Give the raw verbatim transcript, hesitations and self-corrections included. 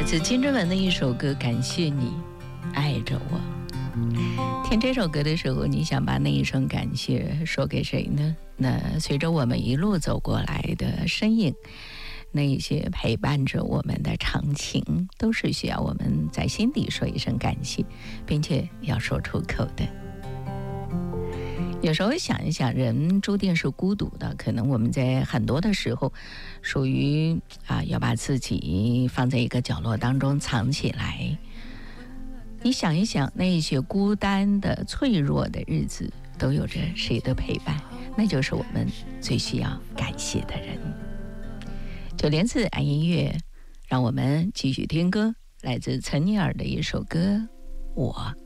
来自金正文的一首歌《感谢你爱着我》。听这首歌的时候，你想把那一声感谢说给谁呢？那随着我们一路走过来的身影，那一些陪伴着我们的长情，都是需要我们在心底说一声感谢，并且要说出口的。有时候想一想，人注定是孤独的，可能我们在很多的时候属于啊，要把自己放在一个角落当中藏起来。你想一想，那些孤单的脆弱的日子都有着谁的陪伴？那就是我们最需要感谢的人。九连次爱音乐，让我们继续听歌，来自岑尼尔的一首歌《我》。